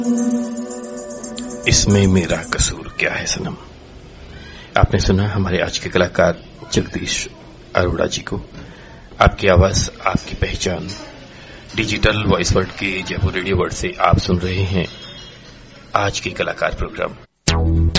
इसमें मेरा कसूर क्या है सनम। आपने सुना हमारे आज के कलाकार जगदीश अरोड़ा जी को। आपकी आवाज, आपकी पहचान, डिजिटल वॉइस वर्ल्ड के जयपुर रेडियो वर्ल्ड से आप सुन रहे हैं आज के कलाकार प्रोग्राम।